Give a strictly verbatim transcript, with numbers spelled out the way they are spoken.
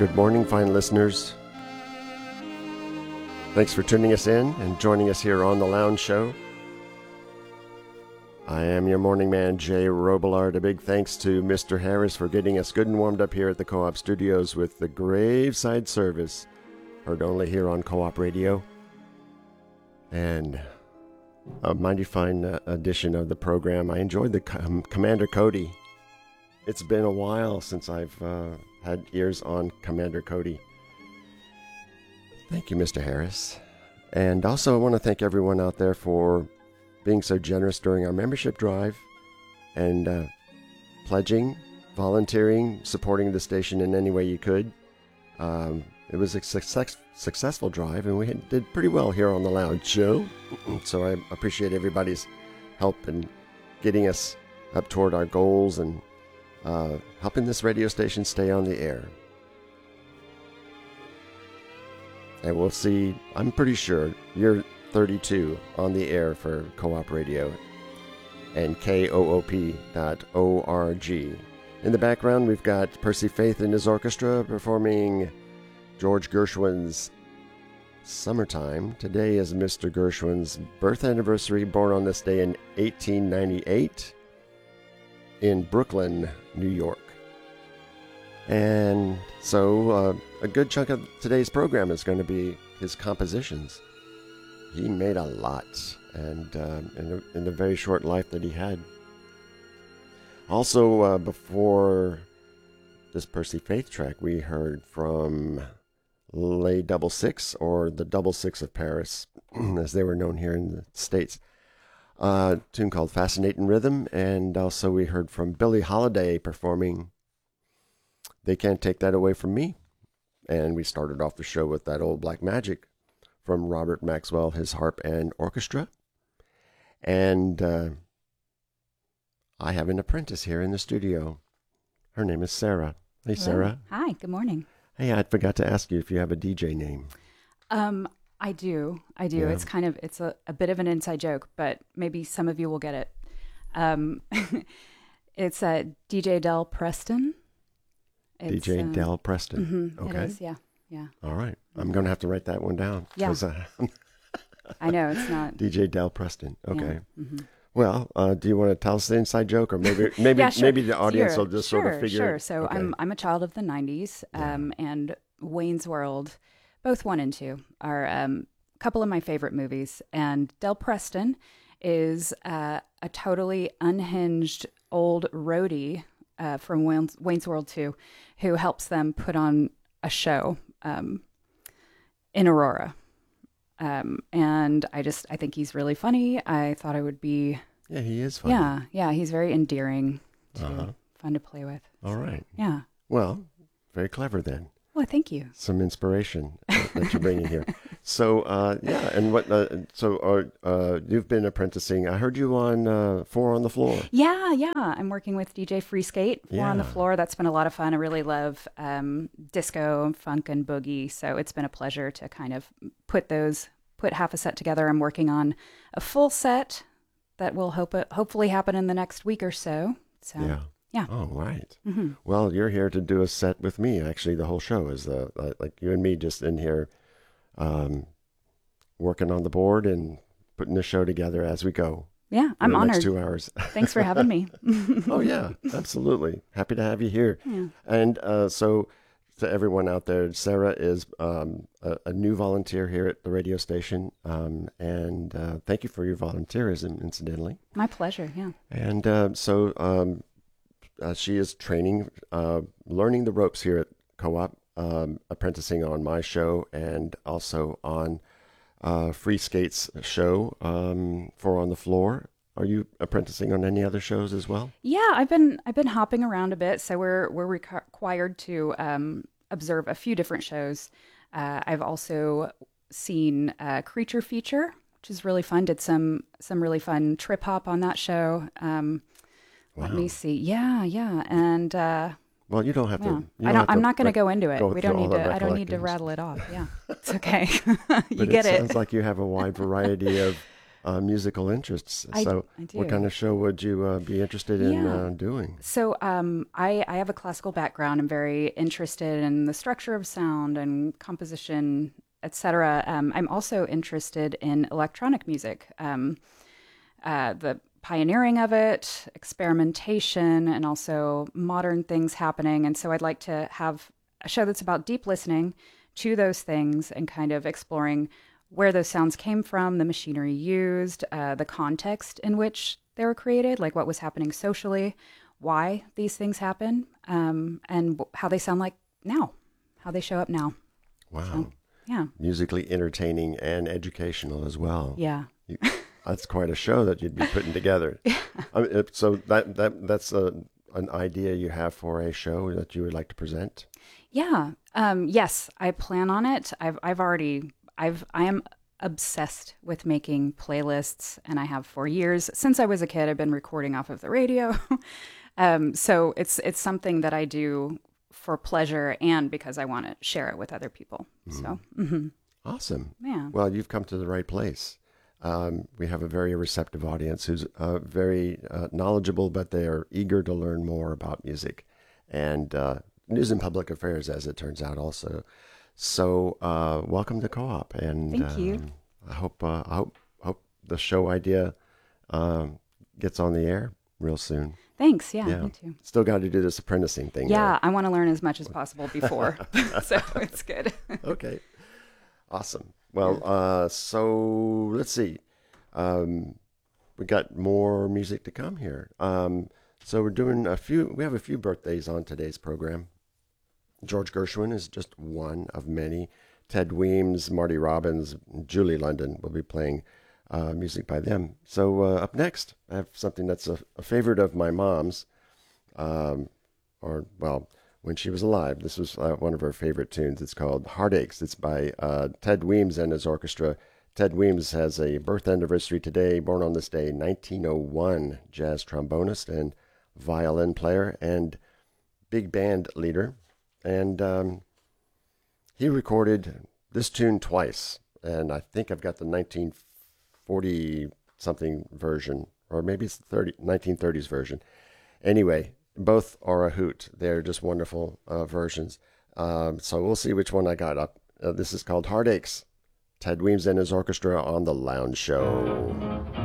Good morning, fine listeners. Thanks for tuning us in and joining us here on The Lounge Show. I am your morning man, Jay Robillard. A big thanks to Mister Harris for getting us good and warmed up here at the Co-op Studios with the Graveside Service, heard only here on Co-op Radio. And a mighty fine uh, edition of the program. I enjoyed the com- Commander Cody. It's been a while since I've uh, had ears on Commander Cody. Thank you, Mister Harris. And also I want to thank everyone out there for being so generous during our membership drive and uh, pledging, volunteering, supporting the station in any way you could. Um, it was a success, successful drive, and we had, did pretty well here on the Lounge Show. So I appreciate everybody's help in getting us up toward our goals and uh, helping this radio station stay on the air. And we'll see, I'm pretty sure, you're thirty-two on the air for Co-op Radio and K O O P dot org. In the background, we've got Percy Faith and his orchestra performing George Gershwin's Summertime. Today is Mister Gershwin's birth anniversary, born on this day in eighteen ninety-eight in Brooklyn, New York. And so uh, a good chunk of today's program is going to be his compositions. He made a lot, and uh, in, a, in the very short life that he had. Also, uh, before this Percy Faith track, we heard from Les Double Six, or the Double Six of Paris, as they were known here in the States. Uh, a tune called Fascinating Rhythm, and also we heard from Billie Holiday performing They Can't Take That Away From Me. And we started off the show with that old Black Magic from Robert Maxwell, his harp and orchestra. And uh, I have an apprentice here in the studio. Her name is Sarah. Hey, Hello. Sarah. Hi, good morning. Hey, I forgot to ask you if you have a D J name. Um, I do. I do. Yeah. It's kind of, it's a, a bit of an inside joke, but maybe some of you will get it. Um, it's uh, D J Del Preston. It's, D J um, Del Preston. Mm-hmm, Okay. It is, yeah. Yeah. All right. I'm going to have to write that one down. Yeah. 'Cause, uh, I know it's not. D J Del Preston. Okay. Yeah. Mm-hmm. Well, uh, do you want to tell us the inside joke, or maybe maybe Yeah, sure. maybe the audience Sure, will just sure, sort of figure? Sure. So okay. I'm I'm a child of the nineties, um, and Wayne's World, both one and two, are um, a couple of my favorite movies. And Del Preston is uh, a totally unhinged old roadie uh, from Wayne's, Wayne's World two, who helps them put on a show um, in Aurora. Um, and I just, I think he's really funny. I thought I would be. Yeah, he is funny. Yeah, yeah, he's very endearing, too. Uh-huh. Fun to play with. All right. Yeah. Well, very clever then. Well, thank you. Some inspiration uh, that you're bringing here. So, uh, yeah, and what? Uh, so, uh, uh, you've been apprenticing. I heard you on uh, Four on the Floor. Yeah, yeah. I'm working with D J Free Skate, Four on the Yeah. Floor. That's been a lot of fun. I really love um, disco, funk, and boogie. So it's been a pleasure to kind of put those, put half a set together. I'm working on a full set that will hope hopefully happen in the next week or so. So Yeah. yeah. Oh, right. Mm-hmm. Well, you're here to do a set with me. Actually, the whole show is uh, uh, like you and me just in here um, working on the board and putting the show together as we go. Yeah, for I'm the honored. Next two hours. Thanks for having me. Oh, yeah, absolutely. Happy to have you here. Yeah. And uh, so to everyone out there, Sarah is um, a, a new volunteer here at the radio station. Um, and uh, thank you for your volunteerism, incidentally. My pleasure, yeah. And uh, so um, uh, she is training, uh, learning the ropes here at Co-op, um, apprenticing on my show and also on uh, Free Skate's show, um, Four on the Floor. Are you apprenticing on any other shows as well? Yeah, I've been I've been hopping around a bit, so we're we're requ- required to um, observe a few different shows. Uh, I've also seen uh, Creature Feature, which is really fun. Did some some really fun trip hop on that show. Um, Wow. Let me see. Yeah, yeah, and uh, Well, you don't have yeah. to. You I don't don't. have I'm to not going to rec- go into it. go we through don't all need the to. I don't need to recollections. rattle it off. Yeah, it's okay. you But get it it. sounds like you have a wide variety of uh, musical interests. I, So, I do. what kind of show would you uh, be interested in Yeah. uh, doing? So um, I, I have a classical background. I'm very interested in the structure of sound and composition, et cetera. Um, I'm also interested in electronic music, um, uh, the pioneering of it, experimentation, and also modern things happening. And so I'd like to have a show that's about deep listening to those things and kind of exploring where those sounds came from, the machinery used, uh, the context in which they were created, like what was happening socially, why these things happen, um, and w- how they sound like now, how they show up now. Wow. So, yeah. Musically entertaining and educational as well. Yeah. You, that's quite a show that you'd be putting together. I mean, it- so that that that's a, an idea you have for a show that you would like to present? Yeah. Um, yes, I plan on it. I've I've already I've I am obsessed with making playlists, and I have for years. Since I was a kid, I've been recording off of the radio. um, so it's it's something that I do for pleasure and because I want to share it with other people. Mm. So mhm. Awesome. Yeah. Well, you've come to the right place. Um, we have a very receptive audience who's uh, very uh, knowledgeable, but they are eager to learn more about music and uh, news and public affairs, as it turns out, also. So, uh, welcome to Co-op, and Thank you. um, I hope uh, I hope hope the show idea um, gets on the air real soon. Thanks. Yeah, Yeah. me too. Still got to do this apprenticing thing. Yeah, I want to learn as much as possible before, so it's good. though. Okay. Awesome. Well, uh, so let's see. Um, we got more music to come here. Um, so we're doing a few. We have a few birthdays on today's program. George Gershwin is just one of many. Ted Weems, Marty Robbins, Julie London will be playing uh, music by them. So uh, up next, I have something that's a, a favorite of my mom's, um, or well, when she was alive. This was uh, one of her favorite tunes. It's called Heartaches. It's by uh, Ted Weems and his orchestra. Ted Weems has a birth anniversary today, born on this day, nineteen oh one, jazz trombonist and violin player and big band leader. And um, he recorded this tune twice. And I think I've got the nineteen forty-something version, or maybe it's the thirty, nineteen thirties version. Anyway, both are a hoot. They're just wonderful uh, versions. Um, so we'll see which one I got up. Uh, this is called Heartaches. Ted Weems and his orchestra on The Lounge Show.